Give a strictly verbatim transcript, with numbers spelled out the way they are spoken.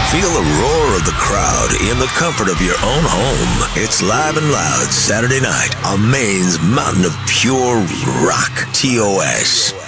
Feel the roar of the crowd in the comfort of your own home. It's Live and Loud Saturday night on Maine's mountain of pure rock. T O S.